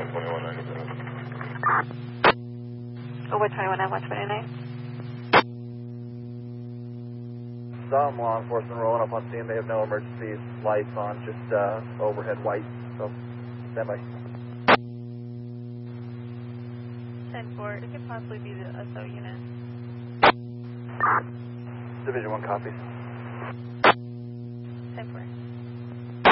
Over 21 129. Some law enforcement rolling up on scene. They have no emergency lights on, just overhead white. So, stand by. 10-4, it could possibly be the SO unit. Division 1 copies.